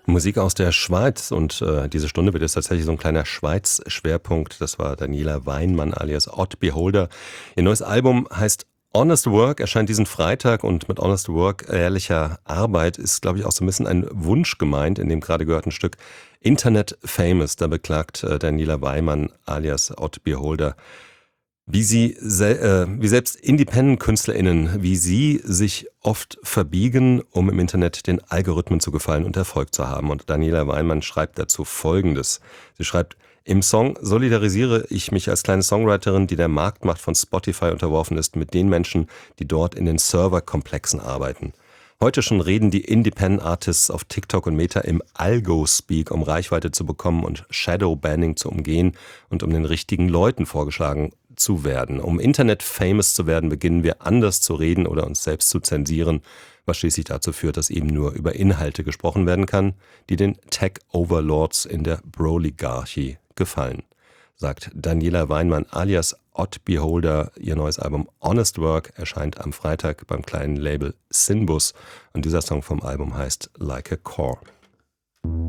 Musik aus der Schweiz und diese Stunde wird jetzt tatsächlich so ein kleiner Schweiz-Schwerpunkt. Das war Daniela Weinmann alias Odd Beholder. Ihr neues Album heißt Honest Work, erscheint diesen Freitag und mit Honest Work, ehrlicher Arbeit, ist, glaube ich, auch so ein bisschen ein Wunsch gemeint in dem gerade gehörten Stück Internet Famous. Da beklagt Daniela Weinmann alias Odd Beholder, wie selbst Independent-KünstlerInnen, wie sie sich oft verbiegen, um im Internet den Algorithmen zu gefallen und Erfolg zu haben. Und Daniela Weinmann schreibt dazu Folgendes. Sie schreibt: Im Song solidarisiere ich mich als kleine Songwriterin, die der Marktmacht von Spotify unterworfen ist, mit den Menschen, die dort in den Serverkomplexen arbeiten. Heute schon reden die Independent Artists auf TikTok und Meta im Algo-Speak, um Reichweite zu bekommen und Shadow-Banning zu umgehen und um den richtigen Leuten vorgeschlagen zu werden. Um Internet-famous zu werden, beginnen wir anders zu reden oder uns selbst zu zensieren, was schließlich dazu führt, dass eben nur über Inhalte gesprochen werden kann, die den Tech-Overlords in der Broligarchie gefallen, sagt Daniela Weinmann alias Odd Beholder. Ihr neues Album Honest Work erscheint am Freitag beim kleinen Label Sinbus und dieser Song vom Album heißt Like a Core.